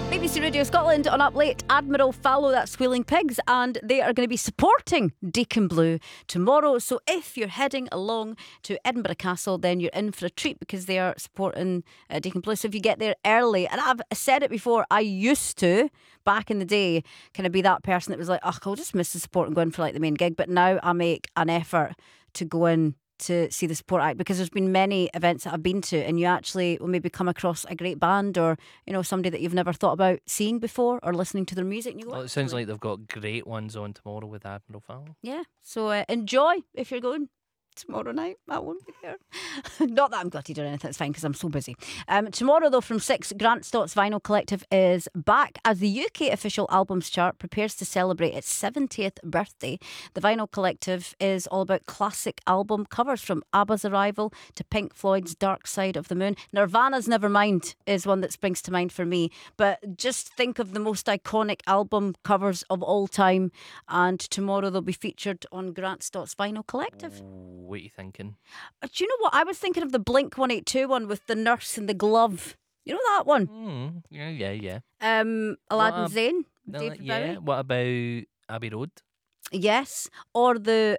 BBC Radio Scotland on Up Late. Admiral Fallow, that's Squealing Pigs, and they are going to be supporting Deacon Blue tomorrow. So if you're heading along to Edinburgh Castle, then you're in for a treat because they are supporting Deacon Blue. So if you get there early, and I've said it before, I used to, back in the day, kind of be that person that was like, oh, I'll just miss the support and go in for like the main gig. But now I make an effort to go in to see the support act, because there's been many events that I've been to and you actually will maybe come across a great band or, you know, somebody that you've never thought about seeing before or listening to their music, and you go, well, it sounds like they've got great ones on tomorrow with Admiral Fallow. yeah, so enjoy if you're going tomorrow night. I won't be there. Not that I'm gutted or anything, it's fine because I'm so busy. Tomorrow though from 6, Grant Stott's Vinyl Collective is back as the UK official albums chart prepares to celebrate its 70th birthday. The Vinyl Collective is all about classic album covers, from ABBA's Arrival to Pink Floyd's Dark Side of the Moon. Nirvana's Nevermind is one that springs to mind for me, but just think of the most iconic album covers of all time, and tomorrow they'll be featured on Grant Stott's Vinyl Collective. What are you thinking? Do you know what? I was thinking of the Blink 182 one with the nurse and the glove. You know that one? Yeah. Aladdin Zane, David Bowie. What about Abbey Road? Yes, or the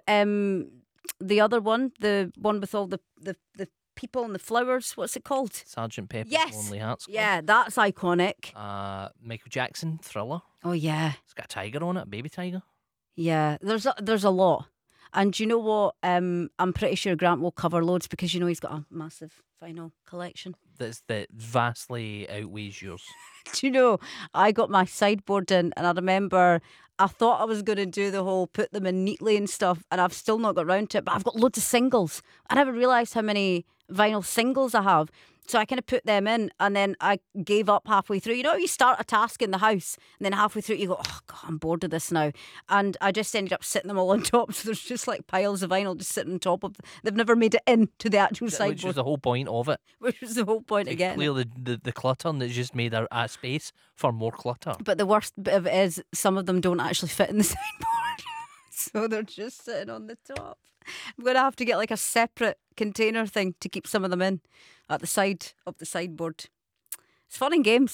other one, the one with all the people and the flowers. What's it called? Sergeant Pepper's Yes. Lonely Hearts Club. Yeah, that's iconic. Michael Jackson, Thriller. Oh yeah, It's got a tiger on it, a baby tiger. yeah. There's a lot. And do you know what? I'm pretty sure Grant will cover loads because, you know, he's got a massive vinyl collection. That vastly outweighs yours. Do you know, I got my sideboard in and I remember I thought I was going to do the whole put them in neatly and stuff, and I've still not got round to it, but I've got loads of singles. I never realised how many vinyl singles I have. So I kind of put them in and then I gave up halfway through. You know, you start a task in the house and then halfway through you go, oh God, I'm bored of this now. And I just ended up sitting them all on top. So there's just like piles of vinyl just sitting on top of. They've never made it into the actual sideboard. Which was the whole point of it. Which was the whole point To again. clear the clutter, and it's just made a space for more clutter. But the worst bit of it is some of them don't actually fit in the sideboard. So they're just sitting on the top. I'm going to have to get like a separate container thing to keep some of them in at the side of the sideboard. It's fun and games.